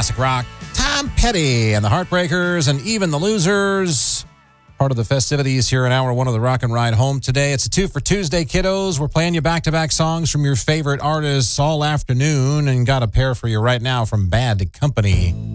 classic rock. Tom Petty and the Heartbreakers and Even the Losers. Part of the festivities here in Hour 1 of the Rock and Ride Home today. It's a 2 for Tuesday, kiddos. We're playing you back-to-back songs from your favorite artists all afternoon and got a pair for you right now from Bad Company.